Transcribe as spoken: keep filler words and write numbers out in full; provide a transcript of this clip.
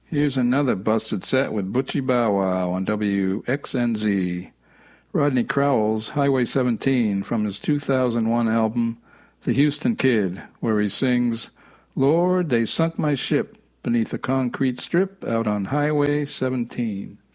Here's another busted set with Butchie Bow Wow on W X N Z. Rodney Crowell's Highway seventeen from his two thousand one album, The Houston Kid, where he sings, "Lord, they sunk my ship beneath a concrete strip out on Highway seventeen."